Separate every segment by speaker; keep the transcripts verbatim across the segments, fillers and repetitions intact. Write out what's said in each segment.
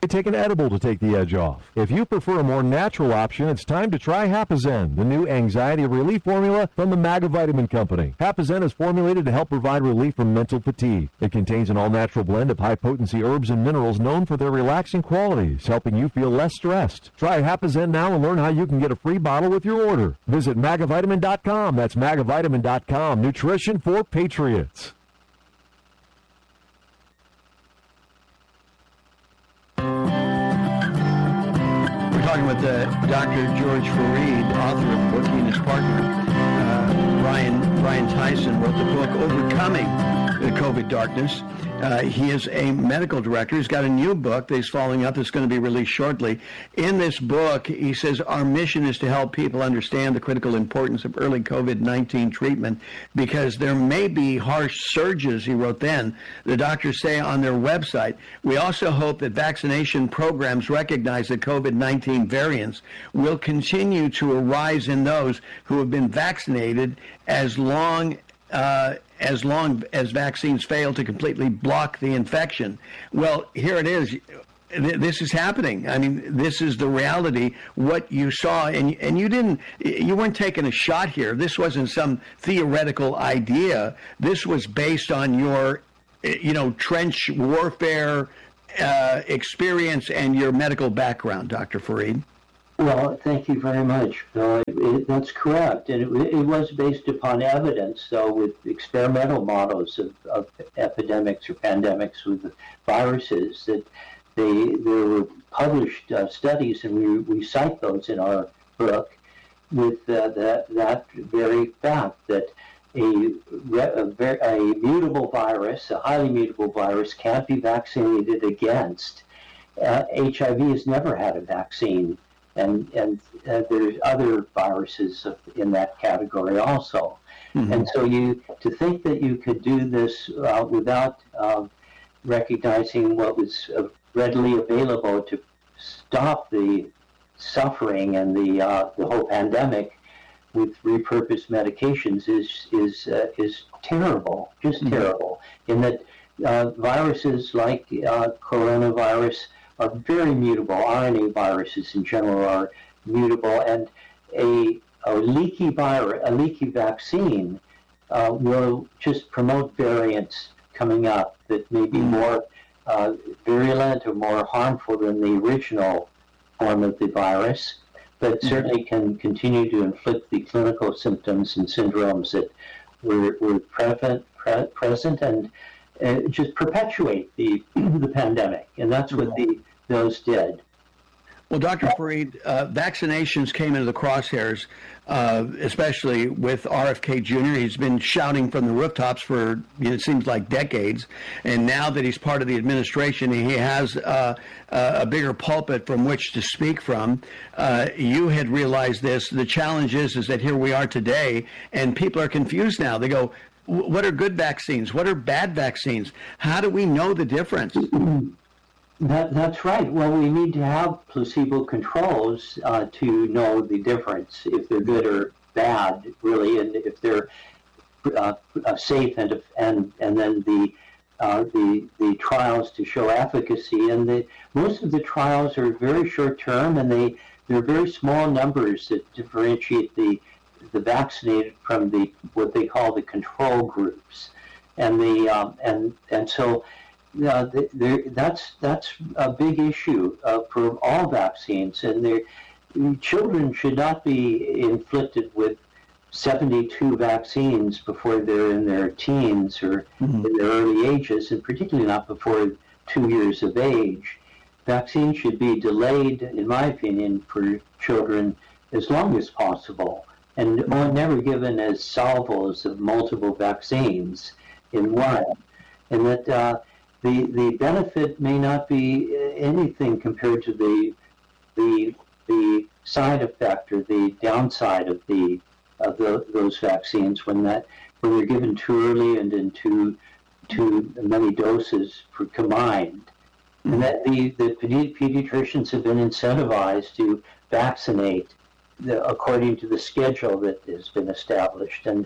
Speaker 1: Take an edible to take the edge off. If you prefer a more natural option, it's time to try Hapazen, the new anxiety relief formula from the Magavitamin Company. Hapazen is formulated to help provide relief from mental fatigue. It contains an all-natural blend of high-potency herbs and minerals known for their relaxing qualities, helping you feel less stressed. Try Hapazen now and learn how you can get a free bottle with your order. Visit magavitamin dot com. That's magavitamin dot com. Nutrition for patriots.
Speaker 2: Talking with uh, Doctor George Fareed, author of the book. He and his partner, uh, Brian, Brian Tyson, wrote the book Overcoming the COVID Darkness. Uh, he is a medical director. He's got a new book that he's following up that's going to be released shortly. In this book, he says, our mission is to help people understand the critical importance of early COVID nineteen treatment because there may be harsh surges, he wrote then, the doctors say on their website. We also hope that vaccination programs recognize that COVID nineteen variants will continue to arise in those who have been vaccinated as long uh, as long as vaccines fail to completely block the infection. Well, here it is. This is happening. I mean, this is the reality, what you saw, and and you didn't, you weren't taking a shot here. This wasn't some theoretical idea. This was based on your, you know, trench warfare uh, experience and your medical background, Doctor Fareed.
Speaker 3: Well, thank you very much, Bill. It, it, that's correct. And it, it was based upon evidence, though, with experimental models of, of epidemics or pandemics with viruses. That they there were published uh, studies, and we, we cite those in our book, with uh, that, that very fact that a, a, a mutable virus, a highly mutable virus, can't be vaccinated against. Uh, H I V has never had a vaccine. And and uh, there's other viruses in that category also. Mm-hmm. And so you to think that you could do this uh, without uh, recognizing what was uh, readily available to stop the suffering and the uh, the whole pandemic with repurposed medications is is uh, is terrible, just mm-hmm. terrible. In that uh, viruses like uh, coronavirus are very mutable. R N A viruses in general are mutable, and a, a leaky virus, a leaky vaccine uh, will just promote variants coming up that may be more uh, virulent or more harmful than the original form of the virus, but certainly can continue to inflict the clinical symptoms and syndromes that were, were prevalent, pre- present and Uh, just perpetuate the the pandemic, and that's what the those did.
Speaker 2: Well, Doctor Fareed, uh, vaccinations came into the crosshairs, uh, especially with R F K Junior He's been shouting from the rooftops for, you know, it seems like decades, and now that he's part of the administration, he has uh, a bigger pulpit from which to speak from. Uh, you had realized this. The challenge is, is that here we are today, and people are confused now. They go, what are good vaccines? What are bad vaccines? How do we know the difference?
Speaker 3: That, that's right. Well, we need to have placebo controls uh, to know the difference, if they're good or bad, really, and if they're uh, uh, safe, and and and then the uh, the the trials to show efficacy. And the, most of the trials are very short term, and they they're very small numbers that differentiate the the vaccinated from the what they call the control groups, and the um, and and so uh, the, the, that's that's a big issue uh, for all vaccines. And children should not be inflicted with seventy-two vaccines before they're in their teens or mm-hmm. in their early ages, and particularly not before two years of age. Vaccines should be delayed, in my opinion, for children as long as possible, and never given as salvos of multiple vaccines in one. And that uh, the the benefit may not be anything compared to the the the side effect or the downside of the of the, those vaccines when that when they're given too early and in too too many doses for combined. And that the, the pedi- pediatricians have been incentivized to vaccinate the, according to the schedule that has been established. And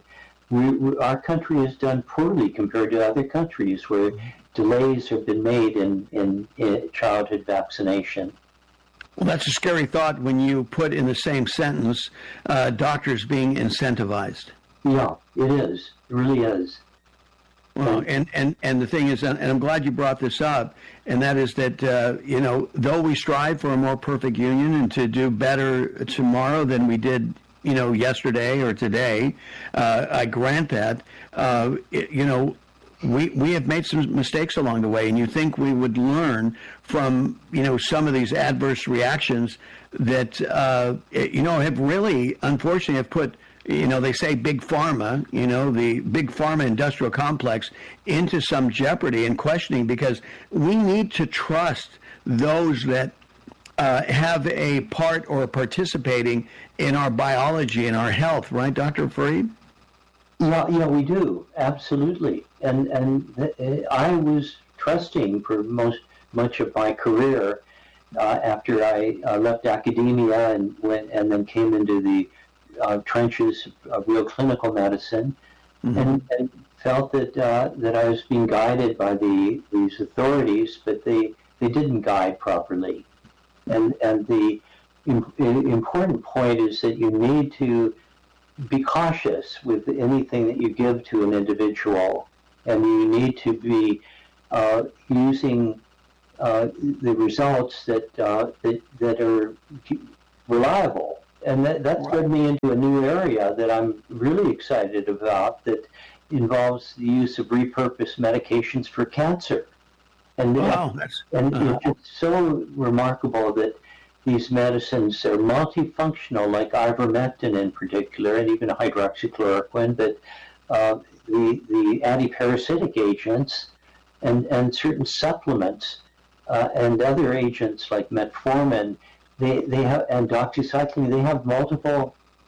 Speaker 3: we, we, our country has done poorly compared to other countries where delays have been made in, in, in childhood vaccination.
Speaker 2: Well, that's a scary thought when you put in the same sentence uh, doctors being incentivized.
Speaker 3: Yeah, it is. It really is.
Speaker 2: Well, and, and, and the thing is, and I'm glad you brought this up, and that is that, uh, you know, though we strive for a more perfect union and to do better tomorrow than we did, you know, yesterday or today, uh, I grant that, uh, it, you know, we we have made some mistakes along the way, and you think we would learn from, you know, some of these adverse reactions that, uh, you know, have really, unfortunately, have put, you know, they say big pharma, you know, the big pharma industrial complex into some jeopardy and questioning, because we need to trust those that uh, have a part or participating in our biology and our health, right, Doctor Farid?
Speaker 3: Yeah, yeah, we do, absolutely. And and th- I was trusting for most much of my career uh, after I uh, left academia and went and then came into the Uh, trenches of real clinical medicine, mm-hmm. and, and felt that uh, that I was being guided by the these authorities, but they, they didn't guide properly. And and the im- important point is that you need to be cautious with anything that you give to an individual, and you need to be uh, using uh, the results that uh, that that are reliable. And that, that's
Speaker 2: Right.
Speaker 3: led me into a new area that I'm really excited about that involves the use of repurposed medications for cancer. And,
Speaker 2: wow, that's,
Speaker 3: and
Speaker 2: uh-huh.
Speaker 3: it's so remarkable that these medicines are multifunctional, like ivermectin in particular, and even hydroxychloroquine, but uh, the, the antiparasitic agents and, and certain supplements uh, and other agents like metformin, They they have and doxycycline. They have multiple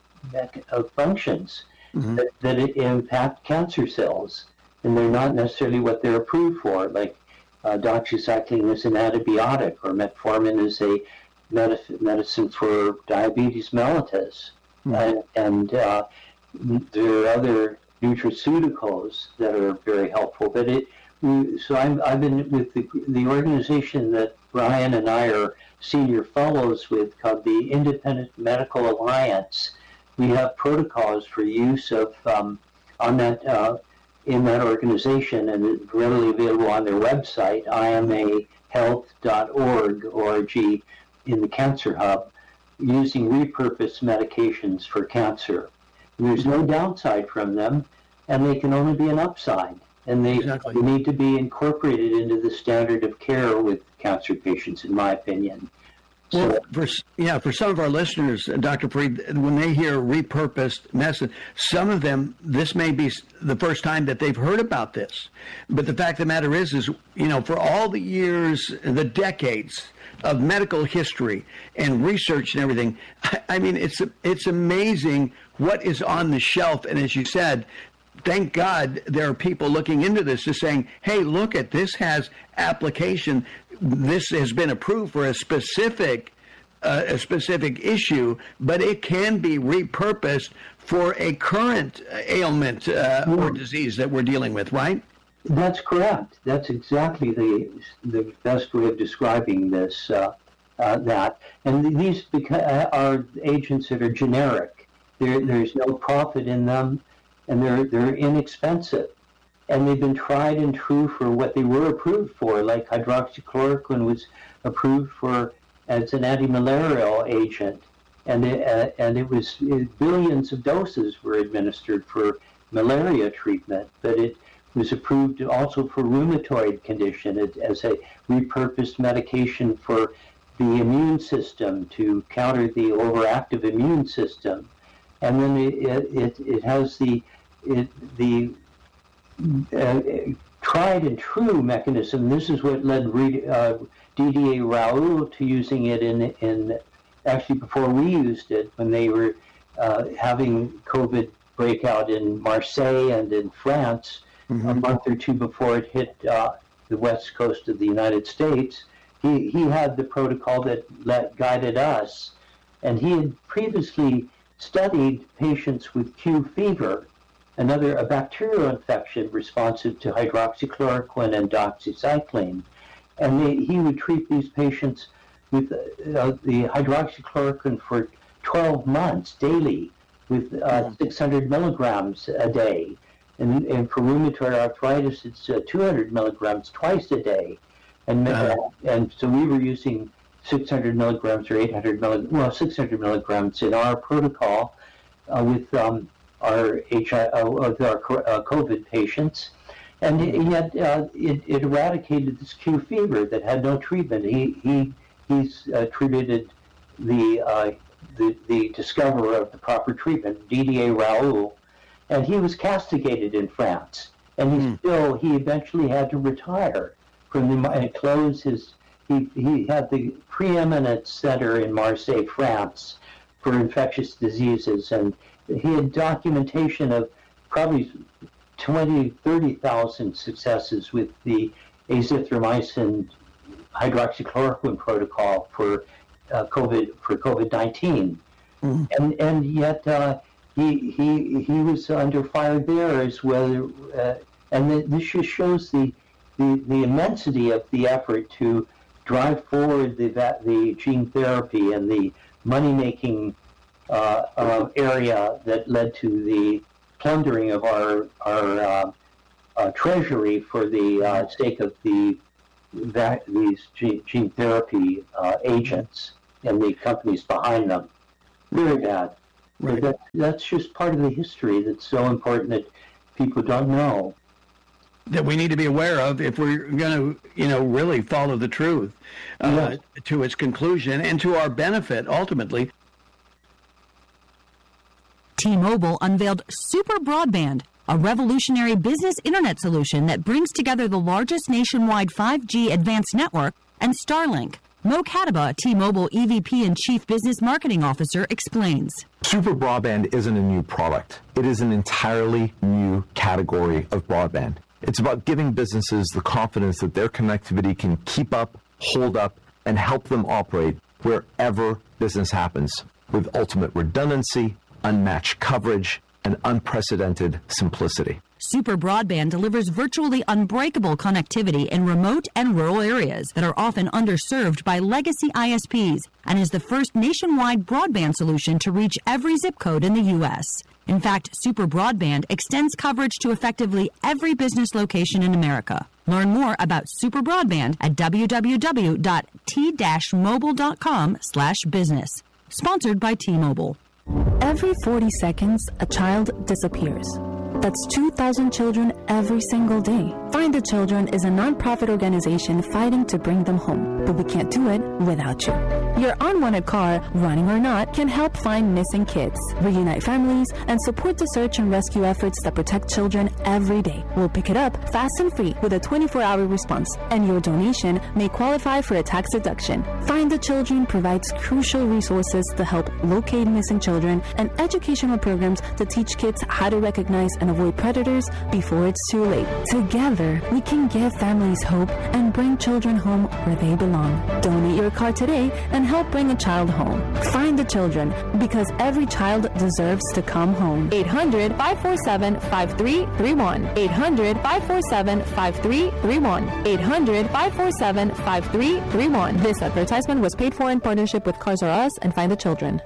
Speaker 3: uh, functions mm-hmm. that, that impact cancer cells, and they're not necessarily what they're approved for. Like uh, doxycycline is an antibiotic, or metformin is a medif- medicine for diabetes mellitus, mm-hmm. and, and uh, there are other nutraceuticals that are very helpful. But it we, so I'm I've been with the the organization that Brian and I are senior fellows with, called the Independent Medical Alliance. We have protocols for use of um, on that uh, in that organization, and it's readily available on their website, I M A health dot org, O R G, in the Cancer Hub, using repurposed medications for cancer. There's no downside from them, and they can only be an upside. And they,
Speaker 2: exactly.
Speaker 3: they need to be incorporated into the standard of care with cancer patients, in my opinion. So,
Speaker 2: well, for, yeah, for some of our listeners, Doctor Farid, when they hear repurposed medicine, some of them, this may be the first time that they've heard about this. But the fact of the matter is, is, you know, for all the years, the decades of medical history and research and everything, I, I mean, it's it's amazing what is on the shelf. And as you said, thank God there are people looking into this, just saying, hey, look at this has application. This has been approved for a specific uh, a specific issue, but it can be repurposed for a current ailment uh, or disease that we're dealing with, right?
Speaker 3: That's correct. That's exactly the the best way of describing this. Uh, uh, that and these beca- are agents that are generic. There, there's no profit in them. And they're they're inexpensive, and they've been tried and true for what they were approved for. Like hydroxychloroquine was approved for as an anti-malarial agent, and it, uh, and it was it, billions of doses were administered for malaria treatment. But it was approved also for rheumatoid condition it, as a repurposed medication for the immune system to counter the overactive immune system, and then it it, it has the It, the uh, tried and true mechanism. This is what led uh, Didier Raoult to using it in in actually before we used it, when they were uh, having COVID breakout in Marseille and in France mm-hmm. a month or two before it hit uh, the west coast of the United States. He he had the protocol that let, guided us, and he had previously studied patients with Q fever. another a bacterial infection responsive to hydroxychloroquine and doxycycline. And they, he would treat these patients with uh, the hydroxychloroquine for twelve months daily with uh, six hundred milligrams a day. And, and for rheumatoid arthritis, it's uh, two hundred milligrams twice a day. And, uh, and so we were using six hundred milligrams or eight hundred milligrams, well, six hundred milligrams in our protocol uh, with um, our H I, uh, with our uh, COVID patients. And yet uh, it, it eradicated this Q fever that had no treatment. He he he's uh, attributed the, uh, the the discoverer of the proper treatment, Didier Raoult, and he was castigated in France. And he mm. still he eventually had to retire from the and close his. He he had the preeminent center in Marseille, France, for infectious diseases, and he had documentation of probably twenty, thirty thousand successes with the azithromycin hydroxychloroquine protocol for uh, COVID for COVID nineteen, mm. and and yet uh, he he he was under fire there as well, uh, and this just shows the, the the immensity of the effort to drive forward the the gene therapy and the money making uh, uh, area that led to the plundering of our our uh, uh, treasury for the uh, sake of the that, these gene, gene therapy uh, agents and the companies behind them. Very bad. Right. That, that's just part of the history that's so important that people don't know.
Speaker 2: That we need to be aware of if we're going to, you know, really follow the truth uh, yes. to its conclusion and to our benefit ultimately.
Speaker 4: T-Mobile unveiled Super Broadband, a revolutionary business internet solution that brings together the largest nationwide five G advanced network and Starlink. Mo Kataba, T-Mobile E V P and Chief Business Marketing Officer, explains.
Speaker 5: Super Broadband isn't a new product. It is an entirely new category of broadband. It's about giving businesses the confidence that their connectivity can keep up, hold up, and help them operate wherever business happens with ultimate redundancy, unmatched coverage, and unprecedented simplicity.
Speaker 4: Super Broadband delivers virtually unbreakable connectivity in remote and rural areas that are often underserved by legacy I S Ps and is the first nationwide broadband solution to reach every zip code in the U S. In fact, Super Broadband extends coverage to effectively every business location in America. Learn more about Super Broadband at w w w dot t mobile dot com slash business. Sponsored by T-Mobile.
Speaker 6: Every forty seconds, a child disappears. That's two thousand children every single day. Find the Children is a nonprofit organization fighting to bring them home, but we can't do it without you. Your unwanted car, running or not, can help find missing kids, reunite families, and support the search and rescue efforts that protect children every day. We'll pick it up fast and free with a twenty-four hour response, and your donation may qualify for a tax deduction. Find the Children provides crucial resources to help locate missing children and educational programs to teach kids how to recognize and avoid predators before it's too late. Together, we can give families hope and bring children home where they belong. Donate your car today and help bring a child home. Find the Children, because every child deserves to come home. eight hundred, five four seven, five three three one. eight hundred, five four seven, five three three one. eight hundred, five four seven, five three three one. This advertisement was paid for in partnership with Cars R Us and Find the Children.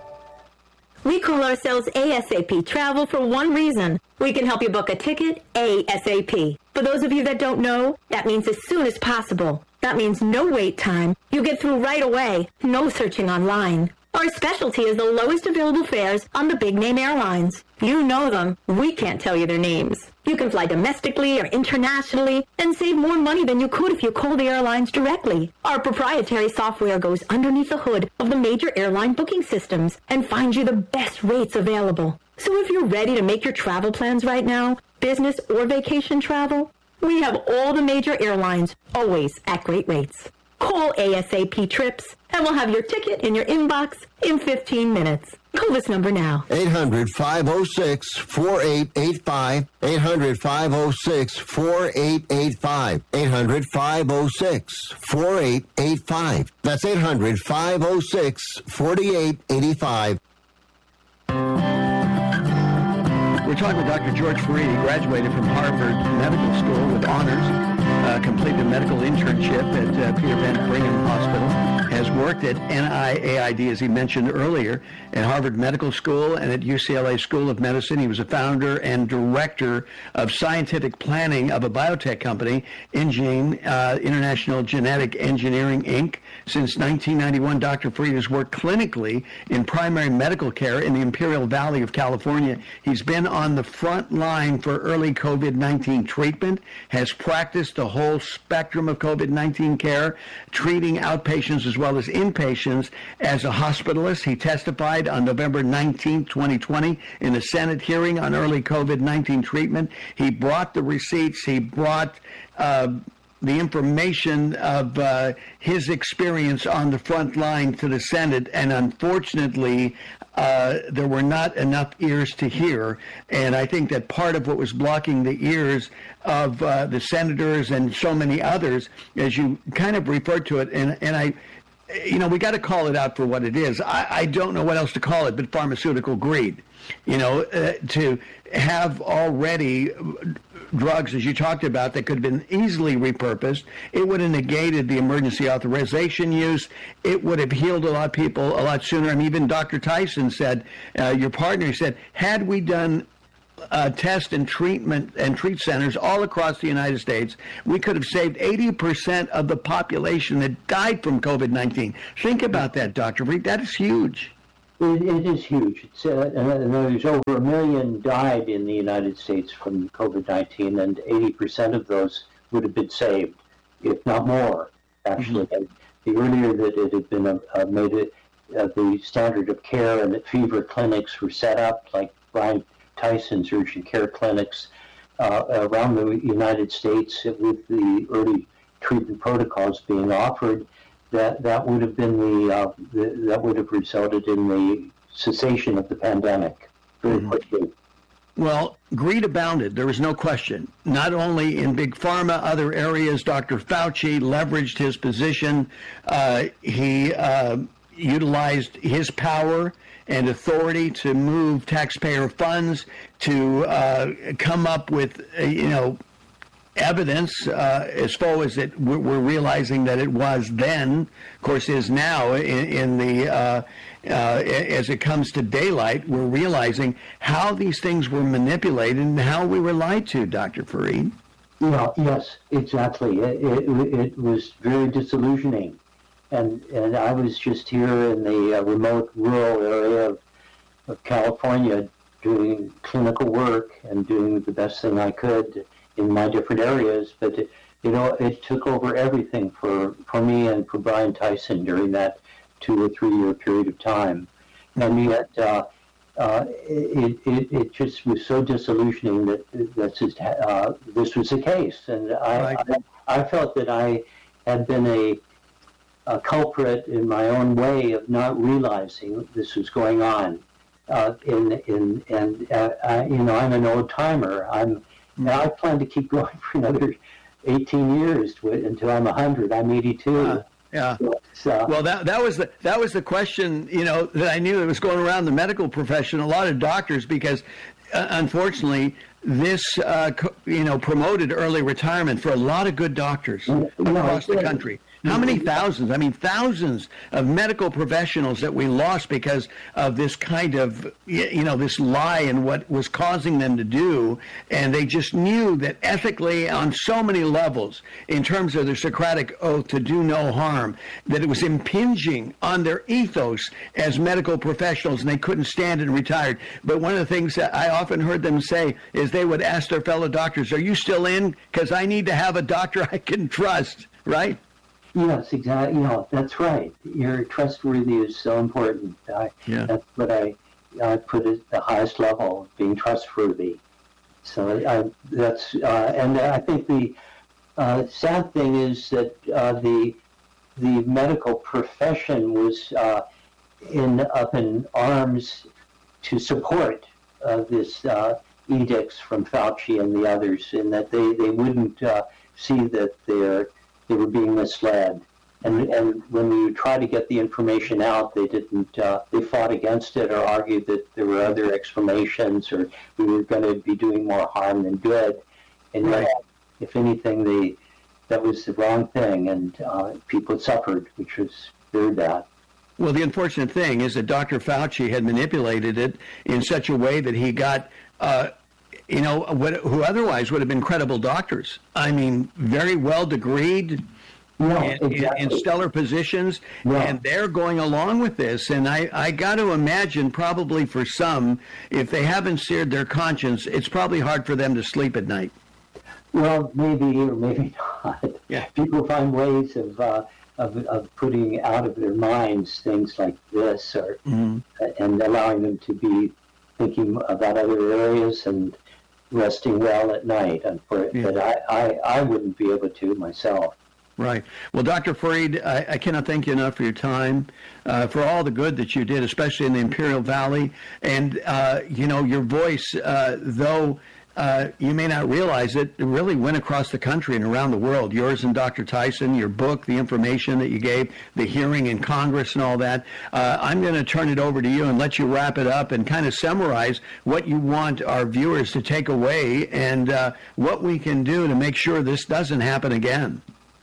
Speaker 7: We call ourselves ASAP Travel for one reason. We can help you book a ticket ASAP. For those of you that don't know, that means as soon as possible. That means no wait time. You get through right away. No searching online. Our specialty is the lowest available fares on the big-name airlines. You know them. We can't tell you their names. You can fly domestically or internationally and save more money than you could if you call the airlines directly. Our proprietary software goes underneath the hood of the major airline booking systems and finds you the best rates available. So if you're ready to make your travel plans right now, business or vacation travel, we have all the major airlines, always at great rates. Call ASAP Trips, and we'll have your ticket in your inbox in fifteen minutes. Call this number now.
Speaker 8: eight hundred, five oh six, four eight eight five. eight hundred, five oh six, four eight eight five. eight hundred, five oh six, four eight eight five. That's eight hundred, five oh six, four eight eight five.
Speaker 2: We're We're talking with Doctor George Fareed. He graduated from Harvard Medical School with honors, uh, completed a medical internship at uh, Peter Van Brigham Hospital, has worked at N I A I D, as he mentioned earlier, at Harvard Medical School and at U C L A School of Medicine. He was a founder and director of scientific planning of a biotech company, Engine uh, International Genetic Engineering, Incorporated. Since nineteen ninety-one, Doctor Fareed has worked clinically in primary medical care in the Imperial Valley of California. He's been on the front line for early COVID nineteen treatment, has practiced the whole spectrum of COVID nineteen care, treating outpatients as well as inpatients. As a hospitalist, he testified on November nineteenth, twenty twenty, in a Senate hearing on early COVID nineteen treatment. He brought the receipts. He brought uh, the information of uh, his experience on the front line to the Senate, and unfortunately, uh, there were not enough ears to hear. And I think that part of what was blocking the ears of uh, the senators and so many others, as you kind of referred to it, and, and I, you know, we got to call it out for what it is. I, I don't know what else to call it but pharmaceutical greed. You know, uh, to have already drugs, as you talked about, that could have been easily repurposed. It would have negated the emergency authorization use. It would have healed a lot of people a lot sooner. I mean, even Doctor Tyson said, uh, your partner said, had we done uh, test and treatment and treat centers all across the United States, we could have saved eighty percent of the population that died from COVID nineteen. Think about that, Doctor Fareed. That is huge.
Speaker 3: It, it is huge. It's, uh, and there's over a million died in the United States from COVID nineteen, and eighty percent of those would have been saved, if not more, actually. Mm-hmm. The earlier that it had been uh, made it, uh, the standard of care and that fever clinics were set up, like Brian Tyson's urgent care clinics uh, around the United States, with the early treatment protocols being offered, that that would have been the, uh, the that would have resulted in the cessation of the pandemic very mm-hmm. quickly.
Speaker 2: Well, greed abounded. There was no question. Not only in big pharma, other areas. Doctor Fauci leveraged his position. Uh, he uh, utilized his power and authority to move taxpayer funds to uh, come up with, uh, you know, evidence uh, as far as it we're realizing that it was then, of course, is now in, in the uh, uh, as it comes to daylight, we're realizing how these things were manipulated and how we were lied to, Doctor Fareed.
Speaker 3: Yeah, yes, exactly. It, it, it was very disillusioning, and and I was just here in the uh, remote rural area of, of California doing clinical work and doing the best thing I could in my different areas, but it, you know, it took over everything for, for me and for Brian Tyson during that two or three year period of time. And yet, uh, uh, it, it it just was so disillusioning that that's just, uh, this was the case. And I,
Speaker 2: right.
Speaker 3: I I felt that I had been a, a culprit in my own way of not realizing this was going on. Uh, in in and uh, I, you know, I'm an old timer. I'm Now I plan to keep going for another eighteen years to, until I'm one hundred. I'm eighty-two.
Speaker 2: Uh, yeah. So, so. Well, that that was the that was the question, you know, that I knew that was going around the medical profession. A lot of doctors, because uh, unfortunately, this uh, co- you know promoted early retirement for a lot of good doctors no, across the country. How many thousands? I mean, thousands of medical professionals that we lost because of this kind of, you know, this lie and what was causing them to do. And they just knew that ethically on so many levels, in terms of their Socratic oath to do no harm, that it was impinging on their ethos as medical professionals, and they couldn't stand it and retired. But one of the things that I often heard them say is they would ask their fellow doctors, are you still in? Because I need to have a doctor I can trust, right?
Speaker 3: Yes, exactly. You know, that's right. Your trustworthy is so important. I,
Speaker 2: yeah.
Speaker 3: That's what I, I put at the highest level, being trustworthy. So I, that's, uh, and I think the uh, sad thing is that uh, the the medical profession was uh, in up in arms to support uh, this uh, edicts from Fauci and the others, in that they they wouldn't uh, see that they're they were being misled, And, and when we would try to get the information out, they didn't, uh, they fought against it or argued that there were other explanations or we were going to be doing more harm than good. And
Speaker 2: Right.
Speaker 3: yet, if anything, they, that was the wrong thing, and uh, people suffered, which was very bad.
Speaker 2: Well, the unfortunate thing is that Doctor Fauci had manipulated it in such a way that he got, uh, you know, what, who otherwise would have been credible doctors. I mean, very well degreed,
Speaker 3: No,
Speaker 2: in, in,
Speaker 3: exactly.
Speaker 2: in stellar positions,
Speaker 3: Yeah.
Speaker 2: and they're going along with this. And I, I got to imagine probably for some, if they haven't seared their conscience, it's probably hard for them to sleep at night.
Speaker 3: Well, maybe or maybe not.
Speaker 2: Yeah.
Speaker 3: People find ways of, uh, of of putting out of their minds things like this, or
Speaker 2: Mm-hmm.
Speaker 3: and allowing them to be thinking about other areas and resting well at night. And for,
Speaker 2: Yeah.
Speaker 3: But I, I, I wouldn't be able to myself.
Speaker 2: Right. Well, Doctor Fareed, I, I cannot thank you enough for your time, uh, for all the good that you did, especially in the Imperial Valley. And, uh, you know, your voice, uh, though uh, you may not realize it, it really went across the country and around the world. Yours and Doctor Tyson, your book, the information that you gave, the hearing in Congress and all that. Uh, I'm going to turn it over to you and let you wrap it up and kind of summarize what you want our viewers to take away and uh, what we can do to make sure this doesn't happen again.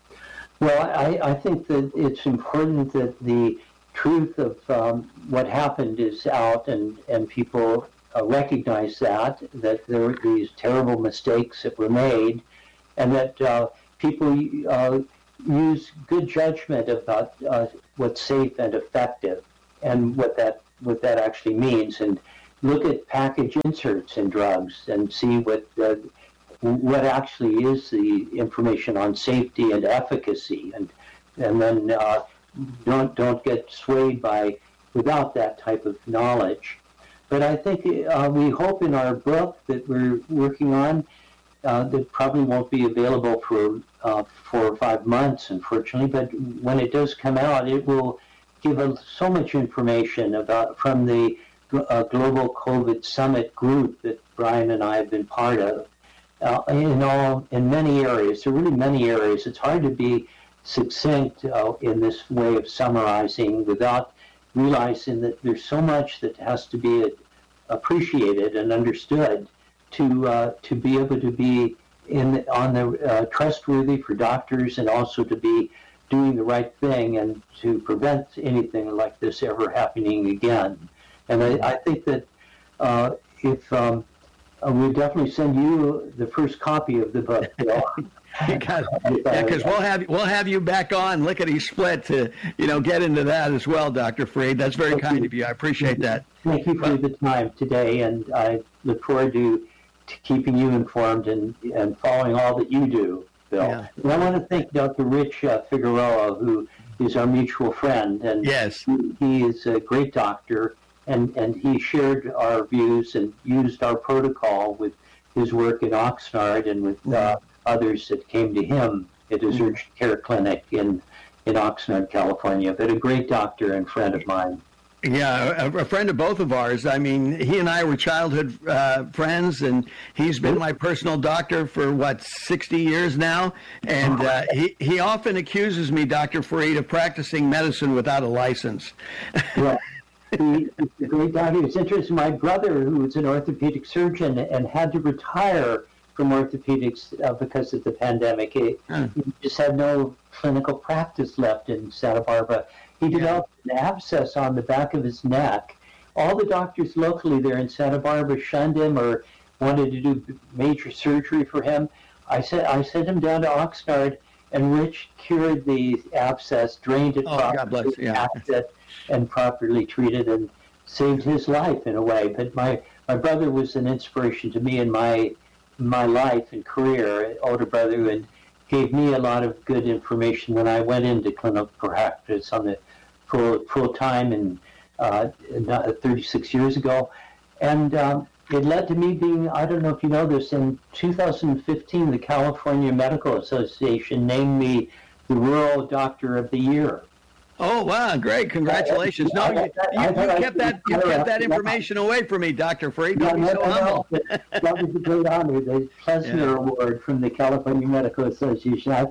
Speaker 3: Well, I, I think that it's important that the truth of um, what happened is out, and, and people uh, recognize that, that there were these terrible mistakes that were made, and that uh, people uh, use good judgment about uh, what's safe and effective and what that what that actually means, and look at package inserts in drugs and see what uh, what actually is the information on safety and efficacy, and and then uh, don't don't get swayed by without that type of knowledge. But I think uh, we hope in our book that we're working on uh, that probably won't be available for uh, four or five months, unfortunately. But when it does come out, it will give us so much information about from the uh, Global COVID Summit group that Brian and I have been part of. Uh, in all, in many areas, there are really many areas. It's hard to be succinct uh, in this way of summarizing without realizing that there's so much that has to be appreciated and understood to uh, to be able to be in on the uh, trustworthy for doctors, and also to be doing the right thing and to prevent anything like this ever happening again. And I, I think that uh, if um, Uh, we'll definitely send you the first copy of the book, Bill.
Speaker 2: You got it. Yeah, because we'll have we'll have you back on Lickety Split to you know get into that as well, Doctor Fareed. That's very
Speaker 3: Thank
Speaker 2: kind
Speaker 3: you.
Speaker 2: of you. I appreciate that.
Speaker 3: Thank you for
Speaker 2: Well,
Speaker 3: the time today, and I look forward to, to keeping you informed and, and following all that you do, Bill.
Speaker 2: Yeah.
Speaker 3: And I want to thank Doctor Rich uh, Figueroa, who is our mutual friend, and
Speaker 2: Yes.
Speaker 3: he, he is a great doctor, and, and he shared our views and used our protocol with his work in Oxnard and with uh, others that came to him at his
Speaker 2: Mm-hmm.
Speaker 3: urgent care clinic in, in Oxnard, California. But a great doctor and friend of mine.
Speaker 2: Yeah, a, a friend of both of ours. I mean, he and I were childhood uh, friends, and he's been my personal doctor for, what, sixty years now? And uh, he, he often accuses me, Doctor Fareed, of practicing medicine without a license.
Speaker 3: Well, he, he's a great doctor. It's interesting. My brother, who was an orthopedic surgeon and had to retire from orthopedics uh, because of the pandemic, he,
Speaker 2: Hmm.
Speaker 3: he just had no clinical practice left in Santa Barbara. He developed an abscess on the back of his neck. All the doctors locally there in Santa Barbara shunned him or wanted to do major surgery for him. I said I sent him down to Oxnard, and Rich cured the abscess, drained it
Speaker 2: Oh,
Speaker 3: properly,
Speaker 2: God bless, yeah.
Speaker 3: packed it, and properly treated, and saved his life in a way. But my, my brother was an inspiration to me in my my life and career, an older brother, and gave me a lot of good information when I went into clinical practice on the full full time and uh, thirty-six years ago, and um, it led to me being, I don't know if you know this, in two thousand fifteen, the California Medical Association named me the Rural Doctor of the Year.
Speaker 2: Oh, wow, great. Congratulations. No, you, you, you kept that you kept that information away from me, Doctor Fareed. Don't be so humble.
Speaker 3: That was a great honor, the Plessner
Speaker 2: Yeah.
Speaker 3: Award from the California Medical Association. I thought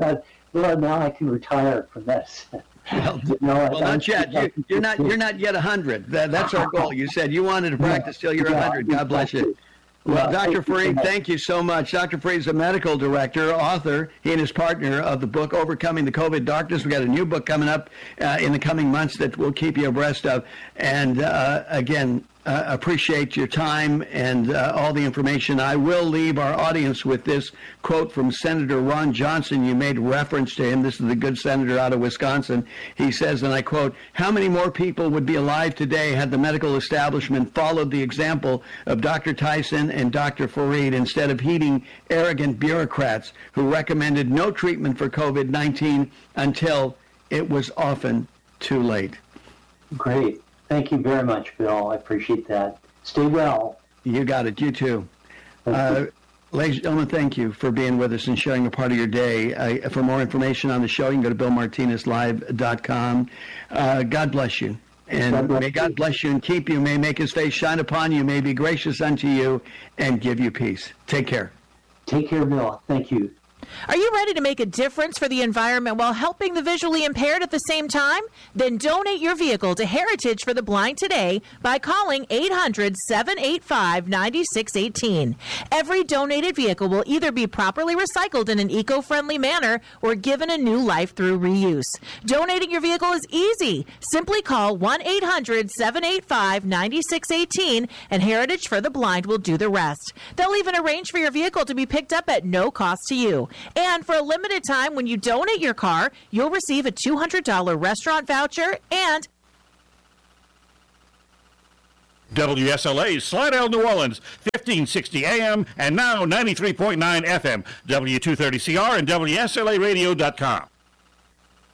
Speaker 3: well, now I can retire from this.
Speaker 2: Well,
Speaker 3: no,
Speaker 2: well not yet. You, you're not. You're not yet a hundred. That, that's our goal. You said you wanted to practice till you're a hundred. God bless you. Well, Doctor Farid, thank you so much. Doctor Farid is a medical director, author. He and his partner of the book Overcoming the COVID Darkness. We got a new book coming up uh, in the coming months that we'll keep you abreast of. And uh, again, uh, appreciate your time and uh, all the information. I will leave our audience with this quote from Senator Ron Johnson. You made reference to him. This is the good senator out of Wisconsin. He says, and I quote, "How many more people would be alive today had the medical establishment followed the example of Doctor Tyson and Doctor Farid instead of heeding arrogant bureaucrats who recommended no treatment for COVID nineteen until it was often too late."
Speaker 3: Great. Thank you very much, Bill. I appreciate that. Stay well.
Speaker 2: You got it. You too. Uh, ladies and gentlemen, thank you for being with us and sharing a part of your day. Uh, for more information on the show, you can go to bill martinez live dot com. Uh, God bless you. And God bless may God bless you and keep you. May make his face shine upon you. May be gracious unto you and give you peace. Take care.
Speaker 3: Take care, Bill. Thank you.
Speaker 9: Are you ready to make a difference for the environment while helping the visually impaired at the same time? Then donate your vehicle to Heritage for the Blind today by calling eight hundred, seven eight five, nine six one eight. Every donated vehicle will either be properly recycled in an eco-friendly manner or given a new life through reuse. Donating your vehicle is easy. Simply call one eight hundred, seven eight five, nine six one eight and Heritage for the Blind will do the rest. They'll even arrange for your vehicle to be picked up at no cost to you. And for a limited time, when you donate your car, you'll receive a two hundred dollars restaurant voucher and
Speaker 10: W S L A Slidell, New Orleans, fifteen sixty A M and now ninety-three point nine F M, W two thirty C R and W S L A radio dot com.